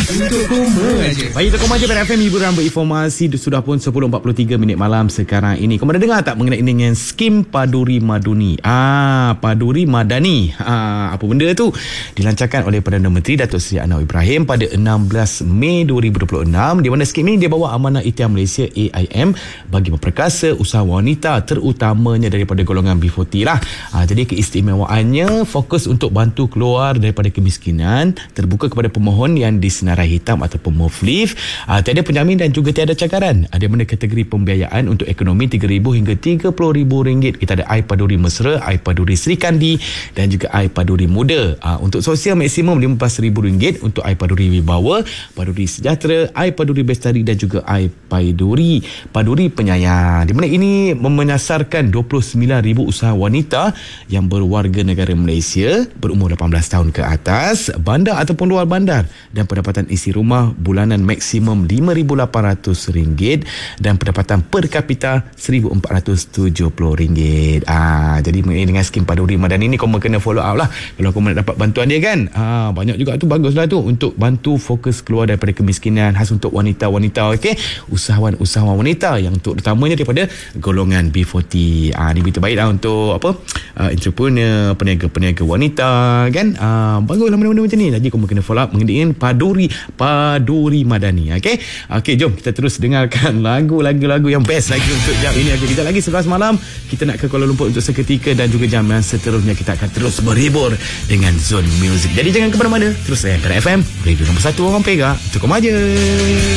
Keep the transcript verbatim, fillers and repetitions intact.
Untuk Koma je. Baik, untuk Koma je pada F M hiburan berinformasi. Sudah pun sepuluh empat puluh tiga minit malam sekarang ini. Kau ada dengar tak mengenai dengan skim Paduri Maduni? Ah, Paduri Madani. Ah, apa benda tu? Dilancarkan oleh Perdana Menteri Datuk Seri Anwar Ibrahim pada enam belas Mei dua ribu dua puluh enam, di mana skim ini dia bawa amanah Ikhtiar Malaysia A I M bagi memperkasa usaha wanita, terutamanya daripada golongan B empat puluh lah. Ah, jadi keistimewaannya fokus untuk bantu keluar daripada kemiskinan, terbuka kepada pemohon yang disenarai hitam ataupun muflif, uh, tiada penjamin dan juga tiada cakaran. Ada benda kategori pembiayaan untuk ekonomi tiga ribu hingga tiga puluh ribu ringgit. Kita ada Air Paduri Mesra, Air Paduri Sri Kandi dan juga Air Paduri Muda. Uh, untuk sosial maksimum lima belas ribu ringgit untuk Air Paduri Wibawa, Paduri Sejahtera, Air Paduri Bestari dan juga Air Paduri Paduri Penyayang. Di mana ini menyasarkan dua puluh sembilan ribu usaha wanita yang berwarga negara Malaysia berumur lapan belas tahun ke atas, bandar ataupun luar bandar, dan pendapatan isi rumah bulanan maksimum lima ribu lapan ratus ringgit dan pendapatan per kapita seribu empat ratus tujuh puluh ringgit. Ah, jadi dengan skim Paduri Madani ni kau kena follow up lah kalau kau nak dapat bantuan dia kan. Ah, banyak juga tu, baguslah tu untuk bantu fokus keluar daripada kemiskinan khas untuk wanita-wanita, okey. Usahawan-usahawan wanita yang terutamanya daripada golongan B empat puluh. Ah, ni berita baiklah untuk apa? Uh, entrepreneur, peniaga-peniaga wanita kan. Ah, baguslah benda-benda macam ni. Jadi kau kena follow up mengenai Paduri Paduri Madani. Okey. Okey, jom kita terus dengarkan lagu-lagu yang best lagi untuk jam ini. Okey, kejap lagi sebelas malam kita nak ke Kuala Lumpur untuk seketika, dan juga jam yang seterusnya kita akan terus berhibur dengan Zone Music. Jadi jangan ke mana-mana, terus layan pada F M Radio nombor satu orang Perak. Untuk Koma je.